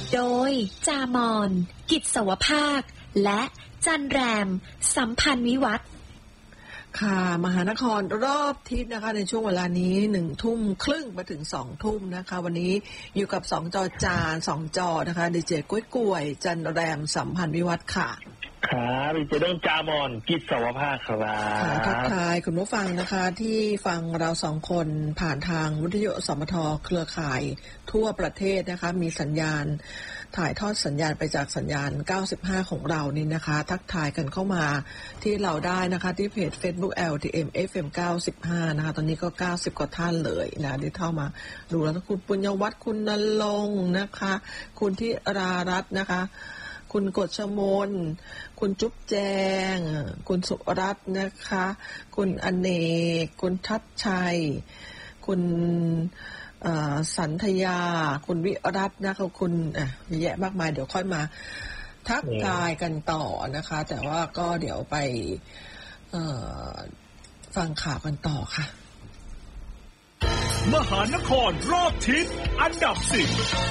โดยจามอนกิจสวภาคและจันแรมสัมพันธ์วิวัฒน์ค่ะมหานครรอบทิศนะคะในช่วงเวลานี้19:30มาถึง20:00นะคะวันนี้อยู่กับ2จอจาน2จอนะคะดีเจก้วยจันแรมสัมพันธ์วิวัฒน์ค่ะครับดีเจด้งจามอนกิจสวภาคครับทักทายคุณผู้ฟังนะคะที่ฟังเรา2คนผ่านทางวิทยุสมทเครือข่ายทั่วประเทศนะคะมีสัญญาณถ่ายทอดสัญญาณไปจากสัญญาณ95ของเรานี่นะคะทักทายกันเข้ามาที่เราได้นะคะที่เพจ Facebook LTM FM 95นะคะตอนนี้ก็90กว่าท่านเลยนะที่เข้ามาดูแล้วคุณปุญญวัฒน์คุณณรงค์นะคะคุณที่รารัตน์นะคะคุณกฎชมนคุณจุ๊บแจงคุณสุรัตน์นะคะคุณอเนกคุณทัชชัยคุณสันธยาคุณวิรัตน์นะคะคุณเยอะแยะมากมายเดี๋ยวค่อยมาทักทายกันต่อนะคะแต่ว่าก็เดี๋ยวไปฟังข่าวกันต่อค่ะมหานครรอบทิศอันดับ10